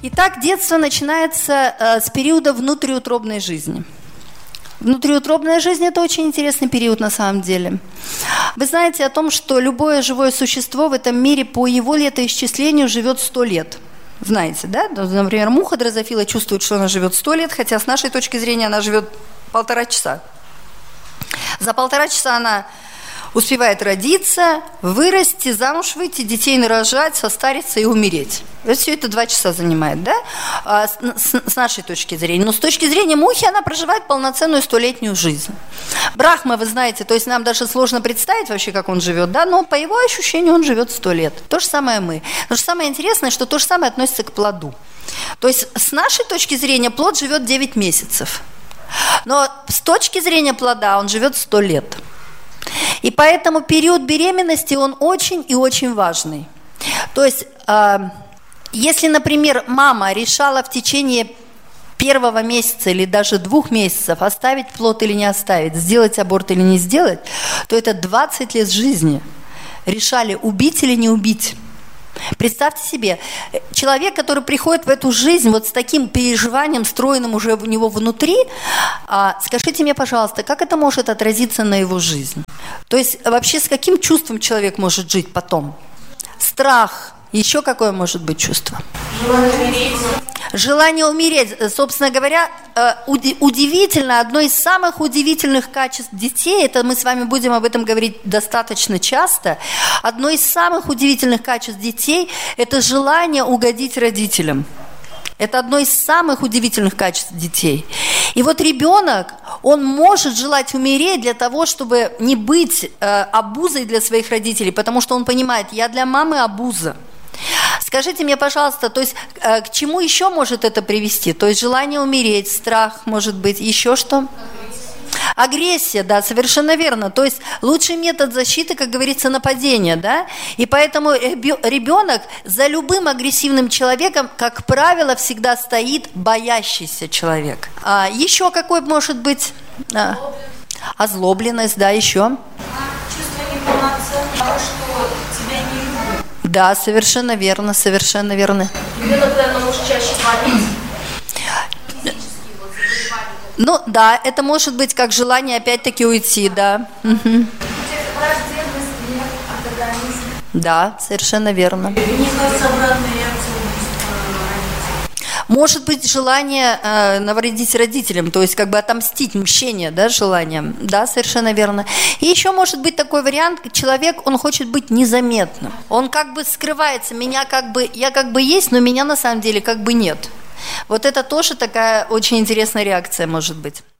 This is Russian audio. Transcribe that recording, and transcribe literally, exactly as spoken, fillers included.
Итак, детство начинается э, с периода внутриутробной жизни. Внутриутробная жизнь – это очень интересный период на самом деле. Вы знаете о том, что любое живое существо в этом мире по его летоисчислению живет сто лет. Знаете, да? Например, муха дрозофила чувствует, что она живет сто лет, хотя с нашей точки зрения она живет полтора часа. За полтора часа она успевает родиться, вырасти, замуж выйти, детей нарожать, состариться и умереть. Вот все это два часа занимает, да? А с, с, с нашей точки зрения. Но с точки зрения мухи она проживает полноценную столетнюю жизнь. Брахма, вы знаете, то есть нам даже сложно представить вообще, как он живет, да? Но по его ощущению он живет сто лет. То же самое мы. Но что самое интересное, что то же самое относится к плоду. То есть с нашей точки зрения плод живет девять месяцев. Но с точки зрения плода он живет сто лет. И поэтому период беременности, он очень и очень важный. То есть, э, если, например, мама решала в течение первого месяца или даже двух месяцев оставить плод или не оставить, сделать аборт или не сделать, то это двадцать лет жизни решали, убить или не убить. Представьте себе, человек, который приходит в эту жизнь вот с таким переживанием, встроенным уже у него внутри, а, скажите мне, пожалуйста, как это может отразиться на его жизнь? То есть вообще с каким чувством человек может жить потом? Страх. Еще какое может быть чувство? Желание умереть. Желание умереть. Собственно говоря, удивительно, одно из самых удивительных качеств детей, это мы с вами будем об этом говорить достаточно часто, одно из самых удивительных качеств детей – это желание угодить родителям. Это одно из самых удивительных качеств детей. И вот ребенок, он может желать умереть для того, чтобы не быть э, обузой для своих родителей, потому что он понимает, я для мамы обуза. Скажите мне, пожалуйста, то есть э, к чему еще может это привести? То есть желание умереть, страх, может быть, еще что? Агрессия, да, совершенно верно. То есть лучший метод защиты, как говорится, нападение, да? И поэтому ребенок за любым агрессивным человеком, как правило, всегда стоит боящийся человек. А еще какой может быть? А, озлобленность, да, еще? Чувство неполноценности, того, что тебя не любят. Да, совершенно верно, совершенно верно. Ребенок, наверное, может чаще болеть. Ну да, это может быть как желание опять-таки уйти, да. Угу. Да, совершенно верно. Мне кажется, обратная реакция. Может быть желание э, навредить родителям, то есть как бы отомстить, мщение, да, желанием. Да, совершенно верно. И еще может быть такой вариант, человек, он хочет быть незаметным. Он как бы скрывается, меня как бы, я как бы есть, но меня на самом деле как бы нет. Вот это тоже такая очень интересная реакция может быть.